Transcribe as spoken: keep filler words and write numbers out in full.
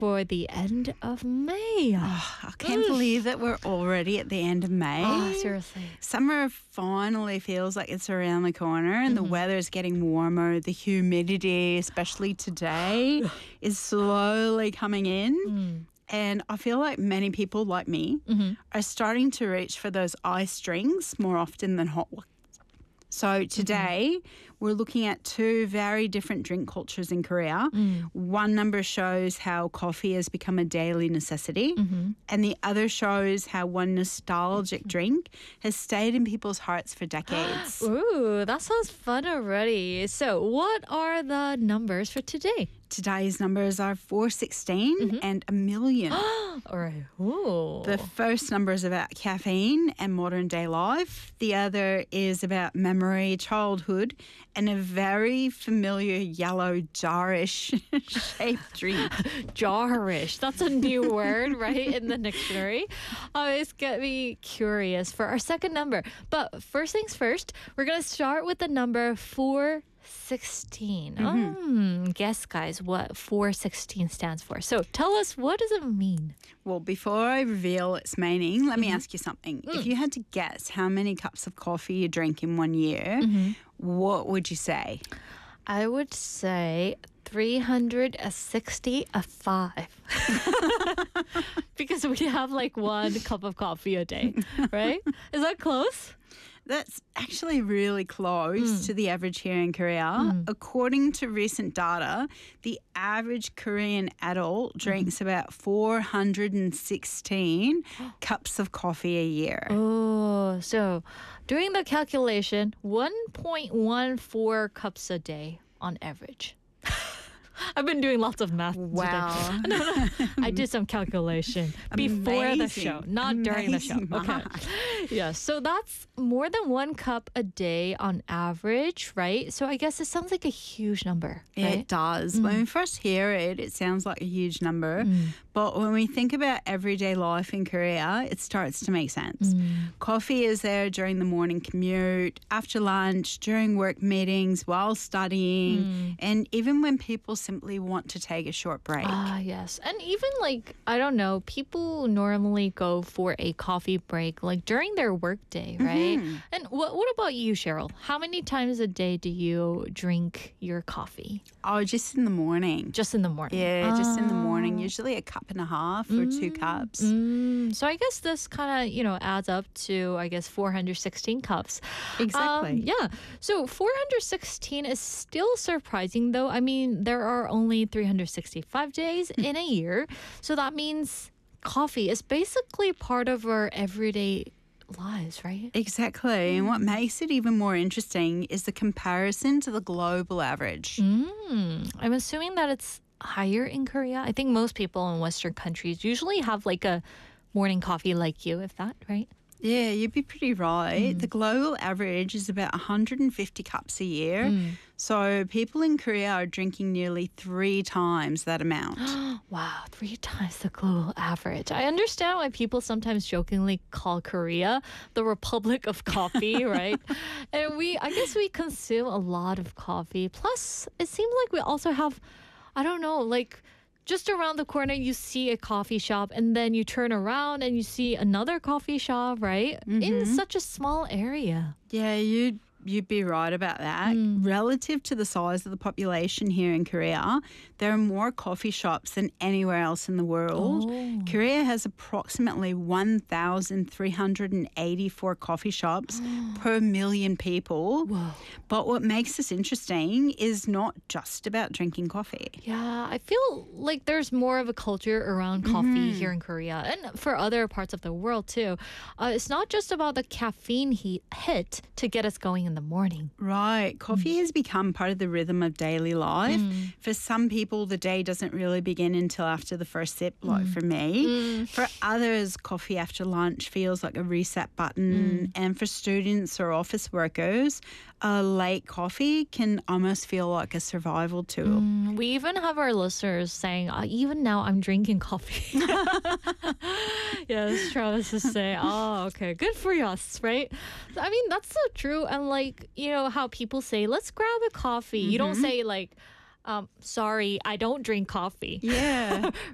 for the end of May. Oh, I can't believe that we're already at the end of May. Oh, seriously. Summer finally feels like it's around the corner and Mm-hmm. the weather is getting warmer. The humidity, especially today, is slowly coming in. Mm. And I feel like many people like me Mm-hmm. are starting to reach for those iced drinks more often than hot ones. So today we're looking at two very different drink cultures in Korea. Mm. One number shows how coffee has become a daily necessity, Mm-hmm. and the other shows how one nostalgic drink has stayed in people's hearts for decades. Ooh, that sounds fun already. So, what are the numbers for today? Today's numbers are four sixteen Mm-hmm. and a million. All right. Ooh. The first number is about caffeine and modern day life. The other is about memory, childhood, and a very familiar yellow jarish shaped drink. Jarish. That's a new word, right, in the dictionary. Uh, it's got me curious for our second number. But first things first, we're going to start with the number four sixteen. Um, guess, guys, what four sixteen stands for. So tell us, what does it mean? Well, before I reveal its meaning, let me ask you something. If you had to guess how many cups of coffee you drink in one year, what would you say? I would say three hundred sixty-five. Because we have like one cup of coffee a day, right? Is that close? That's actually really close to the average here in Korea. According to recent data, the average Korean adult drinks about four hundred sixteen cups of coffee a year. Oh, so doing the calculation, one point one four cups a day on average. I've been doing lots of math Wow. today. No, no, I did some calculation before the Amazing. show, not during the show. Amazing Okay. math. Yeah, so that's more than one cup a day on average, right? So I guess it sounds like a huge number, Yeah, right? it does. When we first hear it, it sounds like a huge number. But when we think about everyday life in Korea, it starts to make sense. Coffee is there during the morning commute, after lunch, during work meetings, while studying, and even when people simply want to take a short break. Ah, yes. And even like, I don't know, people normally go for a coffee break like during their workday, right? And what what about you, Cheryl? How many times a day do you drink your coffee? Oh, just in the morning. Just in the morning? Yeah, just in the morning. Usually a cup and a half or two cups. Mm, so I guess this kind of, you know, adds up to, I guess, four hundred sixteen cups. Exactly. Um, yeah. So four hundred sixteen is still surprising, though. I mean, there are only three hundred sixty-five days in a year. So that means coffee is basically part of our everyday lives, right? Exactly. And what makes it even more interesting is the comparison to the global average. Mm, I'm assuming that it's higher in Korea. I think most people in Western countries usually have like a morning coffee like you, if that, right? Yeah, you'd be pretty right. The global average is about one hundred fifty cups a year. So people in Korea are drinking nearly three times that amount. Wow, three times the global average. I understand why people sometimes jokingly call Korea the Republic of Coffee, right? And we, I guess we consume a lot of coffee. Plus, it seems like we also have, I don't know, like just around the corner, you see a coffee shop and then you turn around and you see another coffee shop, right? In such a small area. Yeah, you'd you'd be right about that. Relative to the size of the population here in Korea, there are more coffee shops than anywhere else in the world. Oh. Korea has approximately one thousand three hundred eighty-four coffee shops per million people. Whoa. But what makes this interesting is not just about drinking coffee. Yeah, I feel like there's more of a culture around coffee here in Korea and for other parts of the world too. Uh, it's not just about the caffeine heat hit to get us going in the morning. Right. Coffee has become part of the rhythm of daily life. For some people, the day doesn't really begin until after the first sip, like for me. For others, coffee after lunch feels like a reset button. And for students or office workers, a late coffee can almost feel like a survival tool. Mm, we even have our listeners saying, uh, even now I'm drinking coffee. Yes, Travis to say, oh, okay, good for us, right? I mean, that's so true. And like, you know, how people say, let's grab a coffee. You don't say like, um, sorry, I don't drink coffee. Yeah.